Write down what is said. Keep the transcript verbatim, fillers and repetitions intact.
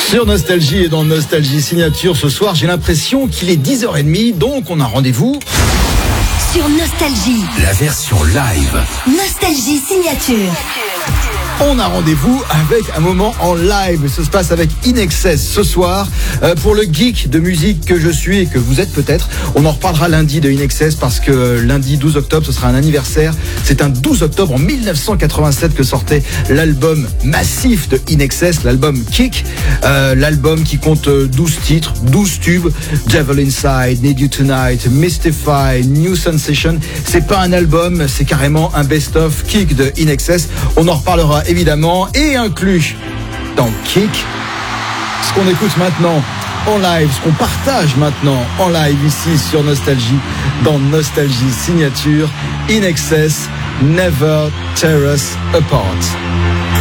Sur Nostalgie et dans Nostalgie Signature, ce soir, j'ai l'impression qu'il est dix heures trente, donc on a rendez-vous sur Nostalgie. La version live. Nostalgie Signature. On a rendez-vous avec un moment en live. Ça se passe avec In Excess ce soir. Euh, pour le geek de musique que je suis et que vous êtes peut-être, on en reparlera lundi de In Excess parce que lundi douze octobre, ce sera un anniversaire. C'est un douze octobre en mille neuf cent quatre-vingt-sept que sortait l'album massif de In Excess, l'album Kick. Euh, l'album qui compte douze titres, douze tubes. Devil Inside, Need You Tonight, Mystify, New Sensation. C'est pas un album, c'est carrément un best-of Kick de In Excess. On en reparlera évidemment, et inclus dans Kick, ce qu'on écoute maintenant en live, ce qu'on partage maintenant en live ici sur Nostalgie, dans Nostalgie Signature, In Excess, Never Tear Us Apart.